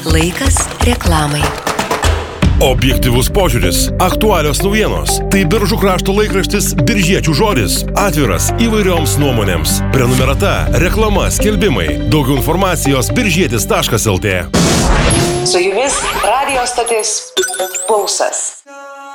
Laikas reklamai. Objektyvus požiūris, aktualios naujienos. Tai Biržų krašto laikraštis Biržiečių žodis. Atviras įvairioms nuomonėms. Prenumerata, reklama, skelbimai. Daugiau informacijos biržietis.lt. Su jumis radijo stotis Pulsas.